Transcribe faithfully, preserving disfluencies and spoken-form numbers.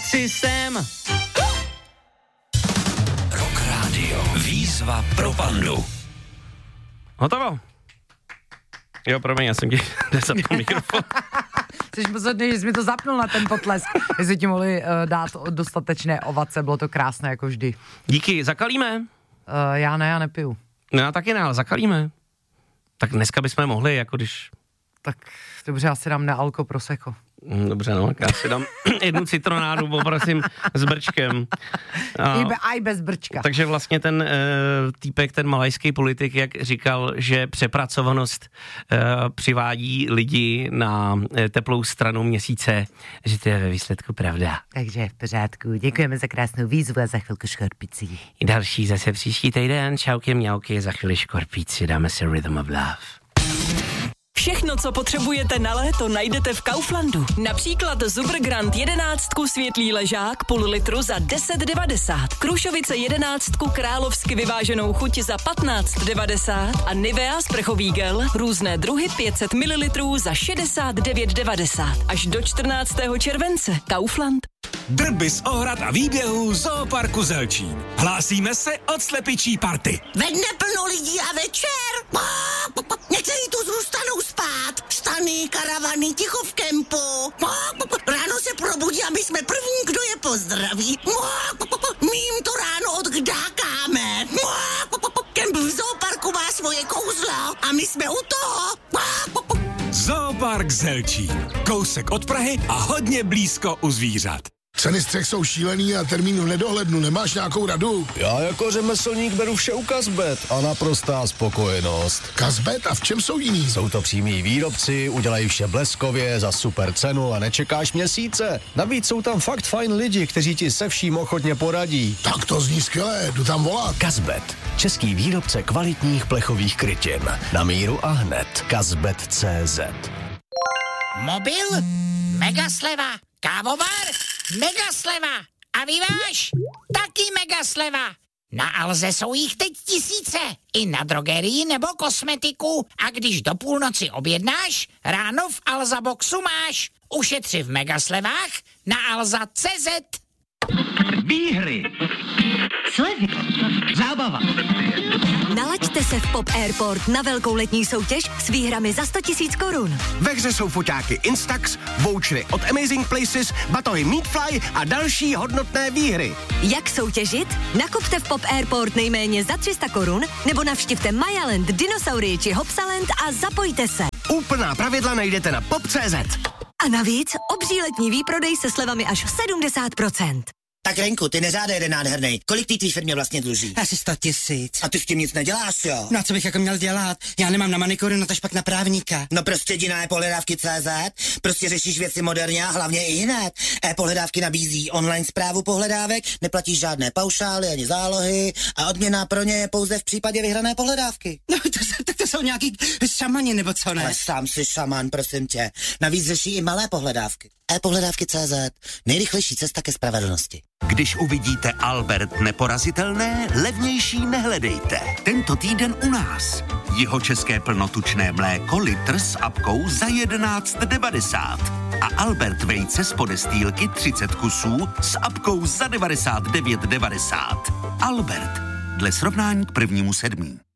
Chci sem. Rock Radio. Výzva pro pandu. Hotovo. Jo, promiň, já jsem ti nezapnul mikrofon. Jsi pozorný, že jsi mi to zapnul na ten potlesk. Jestli ti mohli uh, dát dostatečné ovace, bylo to krásné jako vždy. Díky, zakalíme? Uh, já ne, já nepiju. No já taky ne, ale zakalíme. Tak dneska bychom mohli, jako když... Tak dobře, já si dám nealko prosecco. Dobře, no, já si dám jednu citronádu, poprosím, s brčkem. A, I bez brčka. takže vlastně ten uh, týpek, ten malajský politik, jak říkal, že přepracovanost uh, přivádí lidi na uh, teplou stranu měsíce, že to je ve výsledku pravda. Takže v pořádku, děkujeme za krásnou výzvu a za chvilku škorpicí. I další zase příští týden, čauky, mňauky, za chvíli škorpíci, dáme si Rhythm of Love. Všechno, co potřebujete na léto, najdete v Kauflandu. Například Zubr Grand jedenáctku světlý ležák půl litru za deset devadesát, Krušovice jedenáctku královsky vyváženou chuť za patnáct devadesát a Nivea sprchový gel různé druhy pět set mililitrů za šedesát devět devadesát. Až do čtrnáctého července. Kaufland. Drby z ohrad a výběhů Zooparku Zelčín. Hlásíme se od slepičí party. Ve dne plno lidí a večer. Někteří tu zůstanou spát. Stany, karavany, ticho v kempu. Ráno se probudí a my jsme první, kdo je pozdraví. My jim to ráno odkdákáme. Kemp v Zooparku má svoje kouzlo a my jsme u toho. Zoopark Zelčín. Kousek od Prahy a hodně blízko u zvířat. Ceny střech jsou šílený a termín v nedohlednu. Nemáš nějakou radu? Já jako řemeslník beru vše u Kazbet a naprostá spokojenost. Kazbet? A v čem jsou jiný? Jsou to přímí výrobci, udělají vše bleskově, za super cenu a nečekáš měsíce. Navíc jsou tam fakt fajn lidi, kteří ti se vším ochotně poradí. Tak to zní skvěle, jdu tam volat. Kazbet. Český výrobce kvalitních plechových krytin. Na míru a hned. Kazbet tečka cé zet. Mobil? Mega sleva. Kávovar? Mega sleva. A vyváž? Taky mega sleva. Na Alze jsou jich teď tisíce. I na drogerii nebo kosmetiku. A když do půlnoci objednáš, ráno v Alza Boxu máš. Ušetři v megaslevách na alza tečka cé zet. Výhry. Slevy. Zábava. Nalaďte se v Pop Airport na velkou letní soutěž s výhrami za sto tisíc korun. Ve hře jsou foťáky Instax, vouchery od Amazing Places, batohy Meatfly a další hodnotné výhry. Jak soutěžit? Nakupte v Pop Airport nejméně za tři sta korun nebo navštivte Mayaland, Dinosaurii či Hopsaland a zapojte se. Úplná pravidla najdete na pop tečka cé zet. A navíc obří letní výprodej se slevami až sedmdesát procent. Tak Renku, ty neřádej jeden nádhernej. Kolik ty tvý firmě vlastně dluží? Asi sto tisíc. A ty s tím nic neděláš, jo? No a co bych jako měl dělat? Já nemám na manikuru, no tož pak na právníka. No prostě jdi na e-pohledávky tečka cé zet, prostě řešíš věci moderně a hlavně i hned. E-pohledávky nabízí online správu pohledávek, neplatíš žádné paušály ani zálohy a odměna pro ně je pouze v případě vyhrané pohledávky. No to, tak to jsou nějaký šamani nebo co ne? Ale sám si šaman, prosím tě. Navíc řeší i malé pohledávky. e-pohledávky tečka cé zet, nejrychlejší cesta ke spravedlnosti. Když uvidíte Albert neporazitelné, levnější nehledejte. Tento týden u nás. Jihočeské plnotučné mléko litr s apkou za jedenáct devadesát. A Albert vejce z podestýlky třicet kusů s apkou za devadesát devět devadesát. Albert. Dle srovnání k prvnímu sedmí.